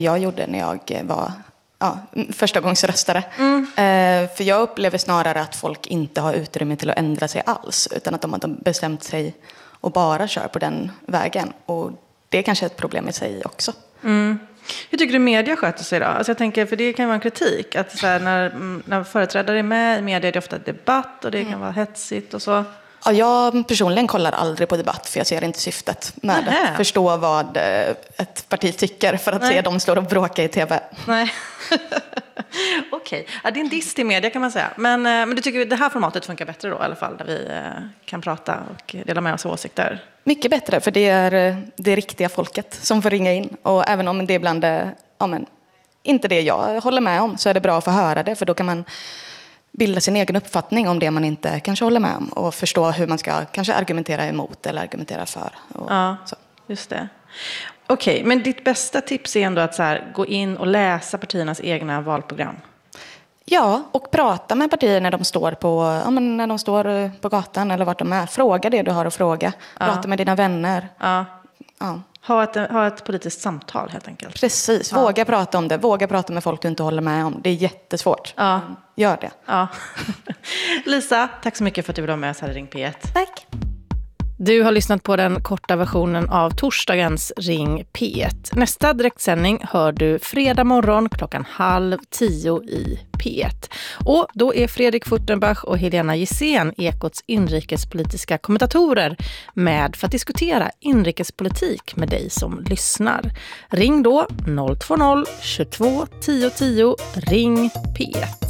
jag gjorde när jag var första gångs röstare. För jag upplever snarare att folk inte har utrymme till att ändra sig alls, utan att de har bestämt sig och bara kör på den vägen. Och det är kanske ett problem i sig också. Hur tycker du media sköter sig då? Alltså jag tänker, för det kan vara en kritik att så här, när företrädare är med i media är det ofta debatt och det kan vara hetsigt och så. Ja, jag personligen kollar aldrig på debatt, för jag ser inte syftet med att förstå vad ett parti tycker för att se dem stå och bråka i tv. Nej. Okej. Ja, det är en diss till media kan man säga. Men du tycker det här formatet funkar bättre då i alla fall, där vi kan prata och dela med oss av åsikter? Mycket bättre, för det är det riktiga folket som får ringa in. Och även om det ibland är inte det jag håller med om, så är det bra att få höra det, för då kan man bilda sin egen uppfattning om det man inte kanske håller med om och förstå hur man ska kanske argumentera emot eller argumentera för. Så. Just det. Okej, men ditt bästa tips är ändå att så här, gå in och läsa partiernas egna valprogram. Ja, och prata med partier när de står när de står på gatan eller vart de är. Fråga det du har att fråga. Prata med dina vänner. Ha ett politiskt samtal helt enkelt. Precis, våga prata om det. Våga prata med folk du inte håller med om. Det är jättesvårt. Gör det. Lisa, tack så mycket för att du var med oss här i Ring P1. Tack. Du har lyssnat på den korta versionen av torsdagens Ring P1. Nästa direktsändning hör du fredag morgon 9:30 i P1. Och då är Fredrik Furtenbach och Helena Gissén, Ekots inrikespolitiska kommentatorer, med för att diskutera inrikespolitik med dig som lyssnar. Ring då 020 22 10 10, Ring P1.